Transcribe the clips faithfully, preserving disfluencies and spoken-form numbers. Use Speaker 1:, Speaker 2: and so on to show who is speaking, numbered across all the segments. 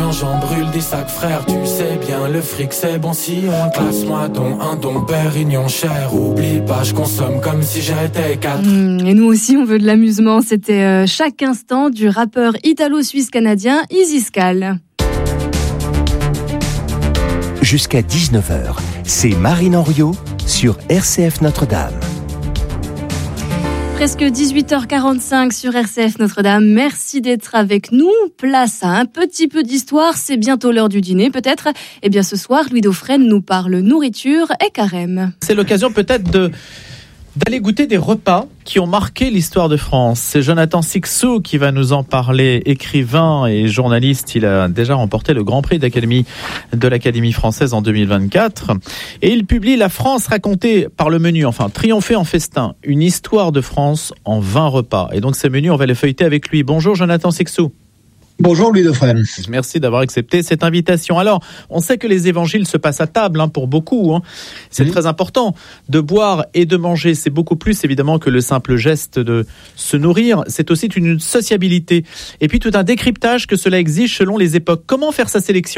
Speaker 1: rien, j'en brûle des sacs frères. Tu sais bien, le fric c'est bon si on classe. Moi don, un don, Pérignon cher. Oublie pas, je consomme comme si j'étais quatre.
Speaker 2: Mmh, et nous aussi on veut de l'amusement. C'était euh, Chaque instant du rappeur italo-suisse-canadien Easy Scal.
Speaker 3: Jusqu'à dix-neuf heures, c'est Marine Henriot sur R C F Notre-Dame.
Speaker 2: Presque dix-huit heures quarante-cinq sur R C F Notre-Dame. Merci d'être avec nous. Place à un petit peu d'histoire. C'est bientôt l'heure du dîner, peut-être. Eh bien, ce soir, Louis Dauphren nous parle nourriture et carême.
Speaker 4: C'est l'occasion peut-être de... d'aller goûter des repas qui ont marqué l'histoire de France. C'est Jonathan Sixou qui va nous en parler, écrivain et journaliste. Il a déjà remporté le Grand Prix d'Académie de l'Académie française en deux mille vingt-quatre. Et il publie La France racontée par le menu, enfin triompher en festin, une histoire de France en vingt repas. Et donc ces menus, on va les feuilleter avec lui. Bonjour Jonathan Sixou.
Speaker 5: Bonjour Louis Dauphren.
Speaker 4: Merci d'avoir accepté cette invitation. Alors, on sait que les évangiles se passent à table hein, pour beaucoup. Hein. C'est mmh. très important de boire et de manger. C'est beaucoup plus évidemment que le simple geste de se nourrir. C'est aussi une sociabilité. Et puis tout un décryptage que cela exige selon les époques. Comment faire sa sélection ?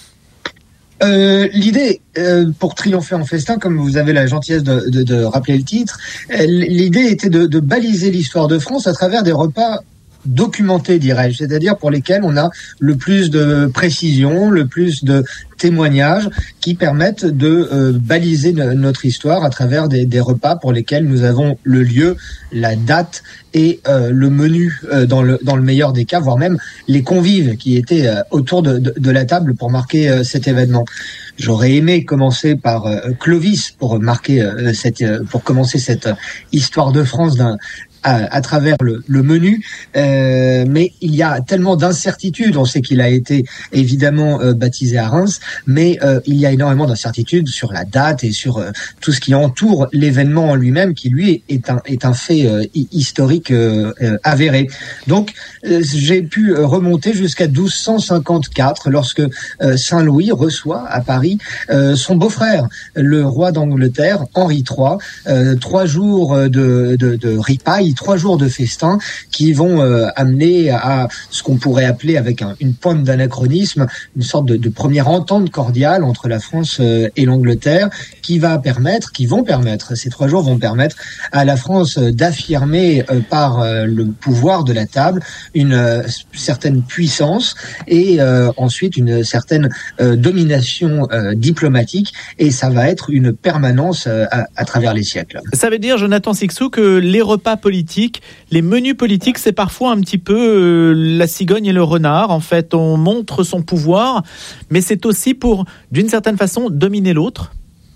Speaker 5: Euh, l'idée, euh, pour triompher en festin, comme vous avez la gentillesse de, de, de rappeler le titre, euh, l'idée était de, de baliser l'histoire de France à travers des repas documentés, dirais-je, c'est-à-dire pour lesquels on a le plus de précision, le plus de témoignages qui permettent de euh, baliser no- notre histoire à travers des, des repas pour lesquels nous avons le lieu, la date et euh, le menu euh, dans le dans le meilleur des cas, voire même les convives qui étaient euh, autour de, de, de la table pour marquer euh, cet événement. J'aurais aimé commencer par euh, Clovis pour marquer euh, cette euh, pour commencer cette euh, histoire de France d'un À, à travers le, le menu, euh, mais il y a tellement d'incertitudes. On sait qu'il a été évidemment euh, baptisé à Reims, mais euh, il y a énormément d'incertitudes sur la date et sur euh, tout ce qui entoure l'événement en lui-même, qui lui est un est un fait euh, historique euh, euh, avéré. Donc euh, j'ai pu remonter jusqu'à douze cent cinquante-quatre, lorsque euh, Saint Louis reçoit à Paris euh, son beau-frère, le roi d'Angleterre, Henri trois. Euh, trois jours de de, de ripaille, trois jours de festin qui vont euh, amener à ce qu'on pourrait appeler, avec un, une pointe d'anachronisme, une sorte de, de première entente cordiale entre la France euh, et l'Angleterre, qui va permettre, qui vont permettre, ces trois jours vont permettre à la France euh, d'affirmer euh, par euh, le pouvoir de la table une euh, certaine puissance et euh, ensuite une certaine euh, domination euh, diplomatique, et ça va être une permanence euh, à, à travers les siècles.
Speaker 4: Ça veut dire, Jonathan Sixou, que les repas politiques, les menus politiques, c'est parfois un petit peu euh, la cigogne et le renard. En fait, on montre son pouvoir, mais c'est aussi pour, d'une certaine façon, dominer l'autre.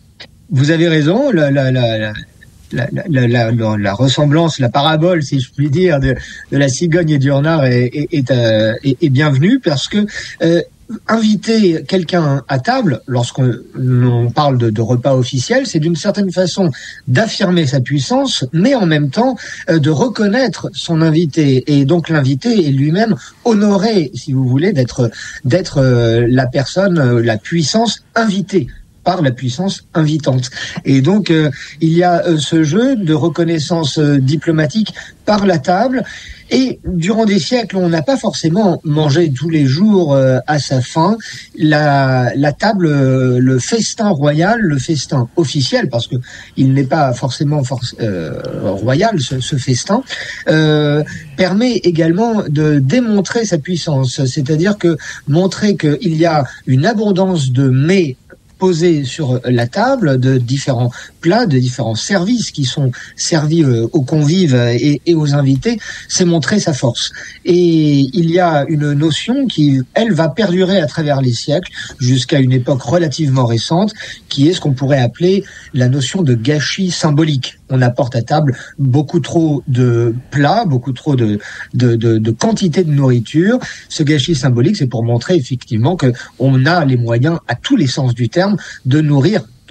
Speaker 5: Vous avez raison. La, la, la, la... La, la, la, la, la ressemblance, la parabole, si je puis dire, de, de la cigogne et du renard est, est, est, euh, est, est bienvenue, parce que euh, inviter quelqu'un à table, lorsqu'on on parle de, de repas officiel, c'est d'une certaine façon d'affirmer sa puissance, mais en même temps euh, de reconnaître son invité. Et donc l'invité est lui-même honoré, si vous voulez, d'être, d'être euh, la personne, euh, la puissance invitée par la puissance invitante. Et donc, euh, il y a euh, ce jeu de reconnaissance euh, diplomatique par la table. Et durant des siècles, on n'a pas forcément mangé tous les jours euh, à sa faim. La, la table, euh, le festin royal, le festin officiel, parce que il n'est pas forcément forc- euh, royal, ce, ce festin, euh, permet également de démontrer sa puissance. C'est-à-dire que montrer qu'il y a une abondance de mets posés sur la table, de différents plats, de différents services qui sont servis euh, aux convives et, et aux invités, c'est montrer sa force. Et il y a une notion qui, elle, va perdurer à travers les siècles jusqu'à une époque relativement récente, qui est ce qu'on pourrait appeler la notion de gâchis symbolique. On apporte à table beaucoup trop de plats, beaucoup trop de, de, de, de quantité de nourriture. Ce gâchis symbolique, c'est pour montrer effectivement que on a les moyens, à tous les sens du terme, de nourrir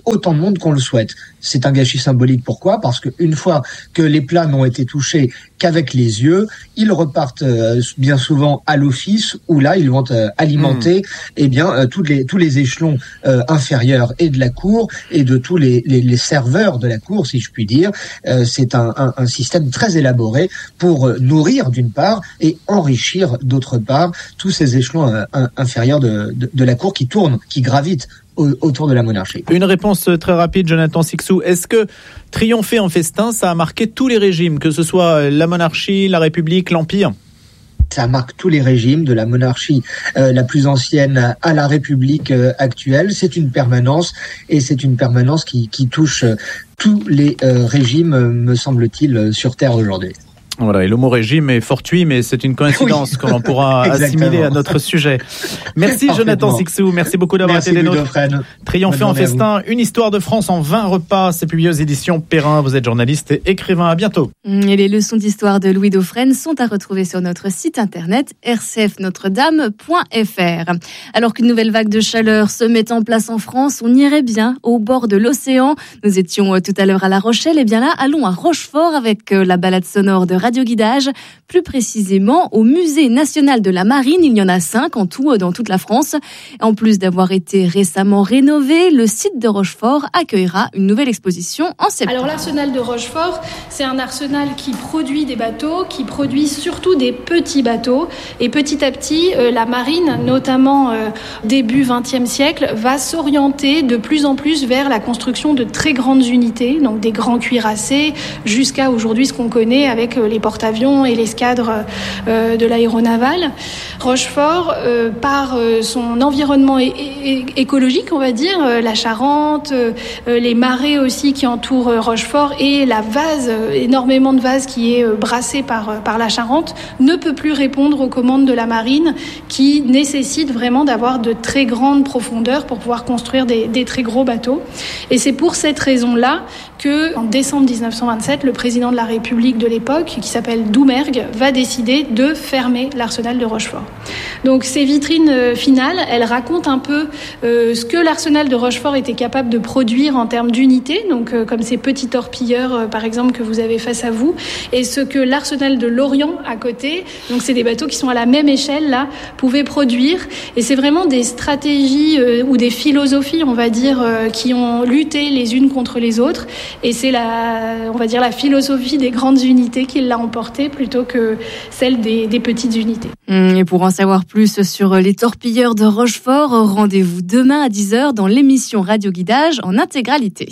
Speaker 5: autant de monde qu'on le souhaite. C'est un gâchis symbolique. Pourquoi ? Parce qu'une fois que les plats n'ont été touchés qu'avec les yeux, ils repartent euh, bien souvent à l'office où là, ils vont euh, alimenter mmh. eh bien, euh, tous, les, tous les échelons euh, inférieurs et de la cour et de tous les, les, les serveurs de la cour, si je puis dire. Euh, c'est un, un, un système très élaboré pour euh, nourrir d'une part et enrichir d'autre part tous ces échelons euh, inférieurs de, de, de la cour qui tournent, qui gravitent autour de la monarchie.
Speaker 4: Une réponse très rapide, Jonathan Sixou. Est-ce que triompher en festin, ça a marqué tous les régimes, que ce soit la monarchie, la République, l'Empire ?
Speaker 5: Ça marque tous les régimes, de la monarchie euh, la plus ancienne à la République euh, actuelle. C'est une permanence et c'est une permanence qui, qui touche euh, tous les euh, régimes, euh, me semble-t-il, euh, sur Terre aujourd'hui.
Speaker 4: Voilà, et le mot régime est fortuit, mais c'est une coïncidence oui. que l'on pourra assimiler à notre sujet. Merci Jonathan Sixou, merci beaucoup d'avoir
Speaker 5: merci
Speaker 4: été des nôtres. Triompher en festin, une histoire de France en vingt repas, c'est publié aux éditions Perrin. Vous êtes journaliste et écrivain, à bientôt.
Speaker 2: Et les leçons d'histoire de Louis Dauphren sont à retrouver sur notre site internet r c f notre dame point f r. Alors qu'une nouvelle vague de chaleur se met en place en France, on irait bien au bord de l'océan. Nous étions tout à l'heure à La Rochelle, et bien là, allons à Rochefort avec la balade sonore de Radio Guidage, plus précisément au Musée national de la marine. Il y en a cinq en tout dans toute la France. En plus d'avoir été récemment rénové, le site de Rochefort accueillera une nouvelle exposition en septembre.
Speaker 6: Alors l'arsenal de Rochefort, c'est un arsenal qui produit des bateaux, qui produit surtout des petits bateaux. Et petit à petit, euh, la marine, notamment euh, début vingtième siècle, va s'orienter de plus en plus vers la construction de très grandes unités, donc des grands cuirassés, jusqu'à aujourd'hui ce qu'on connaît avec euh, les porte-avions et l'escadre euh, de l'aéronaval. Rochefort, euh, par euh, son environnement é- é- écologique, on va dire, euh, la Charente, euh, les marais aussi qui entourent euh, Rochefort et la vase, euh, énormément de vase qui est euh, brassé par, euh, par la Charente, ne peut plus répondre aux commandes de la marine qui nécessitent vraiment d'avoir de très grandes profondeurs pour pouvoir construire des, des très gros bateaux. Et c'est pour cette raison-là que, en décembre dix-neuf cent vingt-sept, le président de la République de l'époque, qui s'appelle Doumergue, va décider de fermer l'arsenal de Rochefort. Donc ces vitrines euh, finales, elles racontent un peu euh, ce que l'arsenal de Rochefort était capable de produire en termes d'unités, donc euh, comme ces petits torpilleurs, euh, par exemple, que vous avez face à vous, et ce que l'arsenal de Lorient, à côté, donc c'est des bateaux qui sont à la même échelle, là, pouvait produire. Et c'est vraiment des stratégies euh, ou des philosophies, on va dire, euh, qui ont lutté les unes contre les autres. Et c'est la, on va dire, la philosophie des grandes unités qui l'a emporté plutôt que celle des, des petites unités.
Speaker 2: Et pour en savoir plus sur les torpilleurs de Rochefort, rendez-vous demain à dix heures dans l'émission Radio Guidage en intégralité.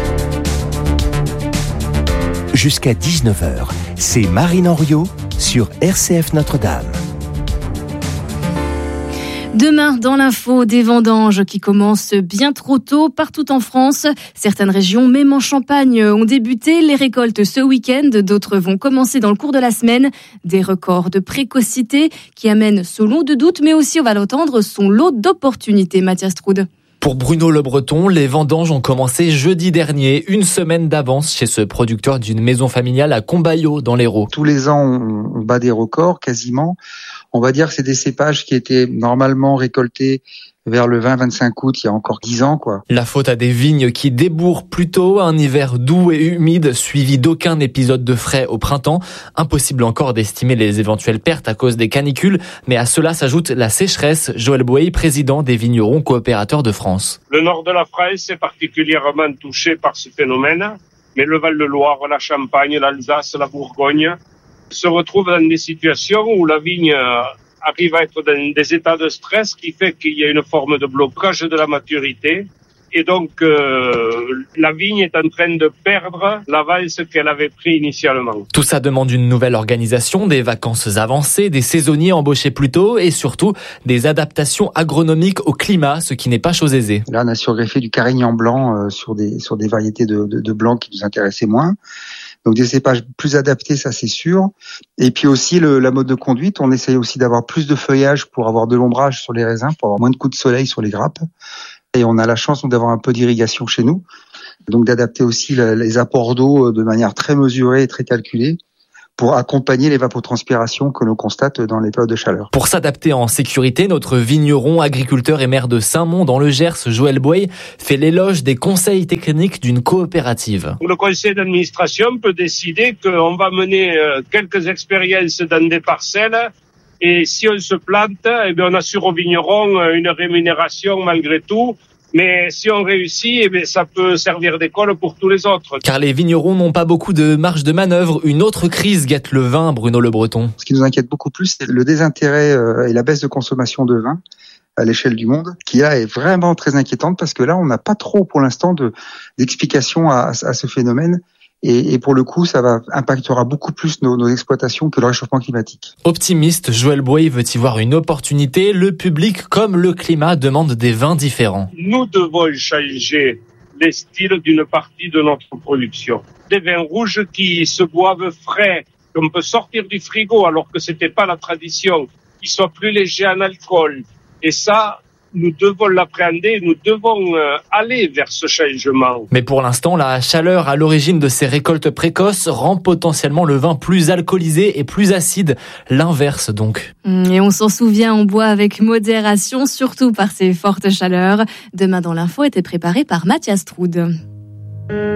Speaker 3: Jusqu'à dix-neuf heures, c'est Marine Henriot sur R C F Notre-Dame.
Speaker 2: Demain, dans l'info, des vendanges qui commencent bien trop tôt partout en France. Certaines régions, même en Champagne, ont débuté les récoltes ce week-end. D'autres vont commencer dans le cours de la semaine. Des records de précocité qui amènent son lot de doutes, mais aussi, on va l'entendre, son lot d'opportunités. Mathias Troude.
Speaker 7: Pour Bruno Le Breton, les vendanges ont commencé jeudi dernier, une semaine d'avance chez ce producteur d'une maison familiale à Combaillot, dans l'Hérault.
Speaker 8: Tous les ans, on bat des records quasiment. On va dire que c'est des cépages qui étaient normalement récoltés vers le vingt vingt-cinq août, il y a encore dix ans, quoi.
Speaker 7: La faute à des vignes qui débourrent plus tôt, un hiver doux et humide, suivi d'aucun épisode de frais au printemps. Impossible encore d'estimer les éventuelles pertes à cause des canicules, mais à cela s'ajoute la sécheresse. Joël Boey, président des vignerons coopérateurs de France.
Speaker 9: Le nord de la France est particulièrement touché par ce phénomène, mais le Val-de-Loire, la Champagne, l'Alsace, la Bourgogne se retrouvent dans des situations où la vigne arrive à être dans des états de stress qui fait qu'il y a une forme de blocage de la maturité. Et donc, euh, la vigne est en train de perdre l'avance qu'elle avait pris initialement.
Speaker 7: Tout ça demande une nouvelle organisation, des vacances avancées, des saisonniers embauchés plus tôt et surtout des adaptations agronomiques au climat, ce qui n'est pas chose aisée.
Speaker 8: Là, on a surgreffé du carignan blanc euh, sur des sur des variétés de, de, de blanc qui nous intéressaient moins. Donc des cépages plus adaptés, ça c'est sûr. Et puis aussi le, la mode de conduite, on essaye aussi d'avoir plus de feuillage pour avoir de l'ombrage sur les raisins, pour avoir moins de coups de soleil sur les grappes. Et on a la chance d'avoir un peu d'irrigation chez nous, donc d'adapter aussi les apports d'eau de manière très mesurée et très calculée pour accompagner l'évapotranspiration que l'on constate dans les périodes de chaleur.
Speaker 7: Pour s'adapter en sécurité, notre vigneron, agriculteur et maire de Saint-Mond dans le Gers, Joël Bouey, fait l'éloge des conseils techniques d'une coopérative.
Speaker 9: Le conseil d'administration peut décider qu'on va mener quelques expériences dans des parcelles et si on se plante, eh bien on assure aux vignerons une rémunération malgré tout. Mais si on réussit, eh bien, ça peut servir d'école pour tous les autres.
Speaker 7: Car les vignerons n'ont pas beaucoup de marge de manœuvre. Une autre crise guette le vin, Bruno Le Breton.
Speaker 8: Ce qui nous inquiète beaucoup plus, c'est le désintérêt et la baisse de consommation de vin à l'échelle du monde, qui là est vraiment très inquiétante parce que là, on n'a pas trop pour l'instant de, d'explications à, à ce phénomène. Et, et pour le coup, ça va impactera beaucoup plus nos, nos exploitations que le réchauffement climatique.
Speaker 7: Optimiste, Joël Bouey veut y voir une opportunité. Le public, comme le climat, demande des vins différents.
Speaker 9: Nous devons changer les styles d'une partie de notre production. Des vins rouges qui se boivent frais, qu'on peut sortir du frigo alors que c'était pas la tradition, qui soient plus légers en alcool. Et ça, nous devons l'appréhender, nous devons euh, aller vers ce changement.
Speaker 7: Mais pour l'instant, la chaleur à l'origine de ces récoltes précoces rend potentiellement le vin plus alcoolisé et plus acide. L'inverse donc.
Speaker 2: Et on s'en souvient, on boit avec modération, surtout par ces fortes chaleurs. Demain dans l'info était préparé par Mathias Troud.